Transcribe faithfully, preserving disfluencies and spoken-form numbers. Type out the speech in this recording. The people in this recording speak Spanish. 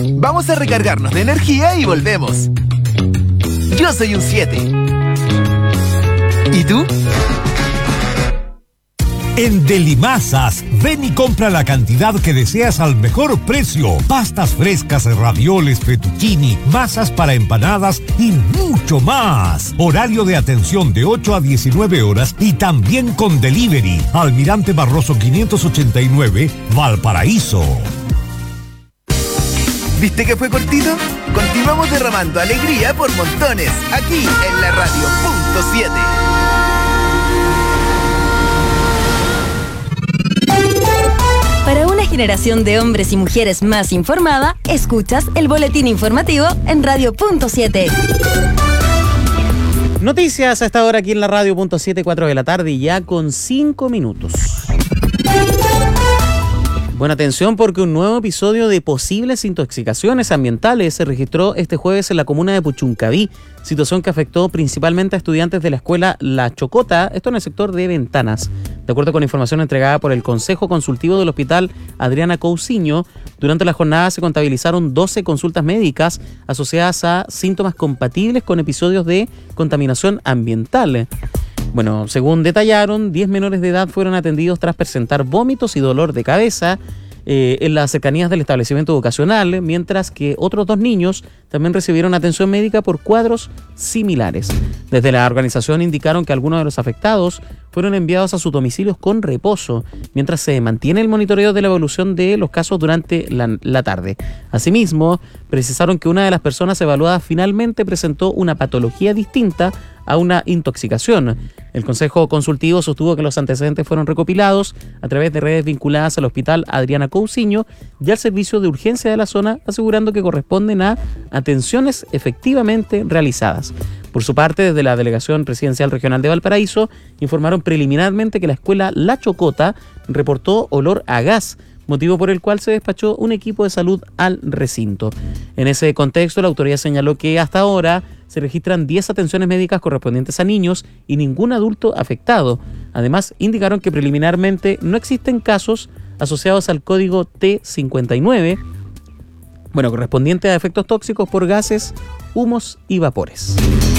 Vamos a recargarnos de energía y volvemos. Yo soy un siete. ¿Y tú? En Delimasas, ven y compra la cantidad que deseas al mejor precio. Pastas frescas, ravioles, fettuccini, masas para empanadas y mucho más. Horario de atención de ocho a diecinueve horas y también con delivery. Almirante Barroso quinientos ochenta y nueve, Valparaíso. ¿Viste que fue cortito? Continuamos derramando alegría por montones, aquí en la radio punto siete. Para una generación de hombres y mujeres más informada, escuchas el boletín informativo en radio punto siete. Noticias a esta hora aquí en la radio punto siete, cuatro de la tarde y ya con cinco minutos. Buena atención porque un nuevo episodio de posibles intoxicaciones ambientales se registró este jueves en la comuna de Puchuncaví, situación que afectó principalmente a estudiantes de la escuela La Chocota, esto en el sector de Ventanas. De acuerdo con información entregada por el Consejo Consultivo del Hospital Adriana Cousiño, durante la jornada se contabilizaron doce consultas médicas asociadas a síntomas compatibles con episodios de contaminación ambiental. Bueno, según detallaron, diez menores de edad fueron atendidos tras presentar vómitos y dolor de cabeza eh, en las cercanías del establecimiento educacional, mientras que otros dos niños también recibieron atención médica por cuadros similares. Desde la organización indicaron que algunos de los afectados fueron enviados a sus domicilios con reposo, mientras se mantiene el monitoreo de la evolución de los casos durante la, la tarde. Asimismo, precisaron que una de las personas evaluadas finalmente presentó una patología distinta a una intoxicación. El Consejo Consultivo sostuvo que los antecedentes fueron recopilados a través de redes vinculadas al Hospital Adriana Cousiño y al servicio de urgencia de la zona, asegurando que corresponden a atenciones efectivamente realizadas. Por su parte, desde la Delegación Presidencial Regional de Valparaíso, informaron preliminarmente que la escuela La Chocota reportó olor a gas, motivo por el cual se despachó un equipo de salud al recinto. En ese contexto, la autoridad señaló que hasta ahora se registran diez atenciones médicas correspondientes a niños y ningún adulto afectado. Además, indicaron que preliminarmente no existen casos asociados al código T cincuenta y nueve, bueno, correspondiente a efectos tóxicos por gases, humos y vapores.